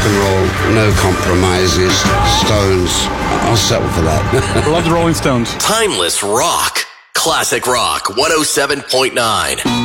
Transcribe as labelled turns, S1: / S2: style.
S1: and roll, no compromises, Stones. I'll settle for that.
S2: Love the Rolling Stones.
S3: Timeless rock. Classic Rock 107.9.